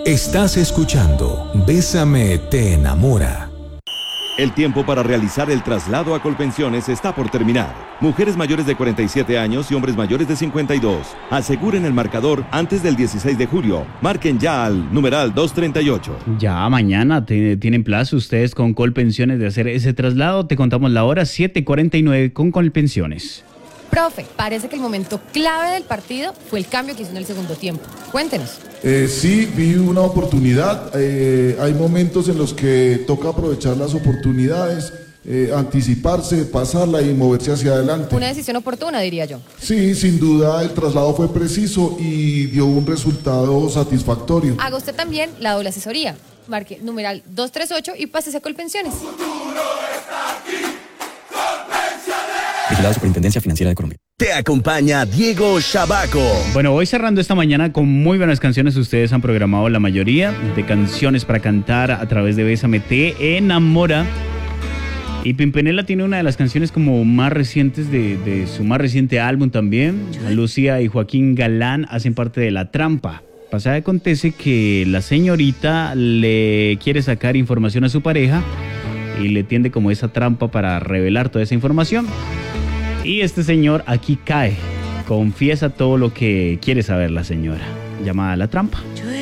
Estás escuchando Bésame te enamora. El tiempo para realizar el traslado a Colpensiones está por terminar. Mujeres mayores de 47 años y hombres mayores de 52. Aseguren el marcador antes del 16 de julio. Marquen ya al numeral 238. Ya mañana tienen plazo ustedes con Colpensiones de hacer ese traslado. Te contamos la hora 7:49 con Colpensiones. Profe, parece que el momento clave del partido fue el cambio que hizo en el segundo tiempo. Cuéntenos. Sí, vi una oportunidad. Hay momentos en los que toca aprovechar las oportunidades, anticiparse, pasarla y moverse hacia adelante. Una decisión oportuna, diría yo. Sí, sin duda el traslado fue preciso y dio un resultado satisfactorio. Haga usted también la doble asesoría. Marque numeral 238 y pásese a Colpensiones. Vigilado Superintendencia Financiera de Colombia. Te acompaña Diego Shabaco. Bueno, voy cerrando esta mañana con muy buenas canciones. Ustedes han programado la mayoría de canciones para cantar a través de Bésame te enamora. Y Pimpinela tiene una de las canciones como más recientes de su más reciente álbum también. Lucía y Joaquín Galán hacen parte de La Trampa. Pasa y acontece que la señorita le quiere sacar información a su pareja y le tiende como esa trampa para revelar toda esa información. Y este señor aquí cae, confiesa todo lo que quiere saber la señora, llamada La Trampa. Yo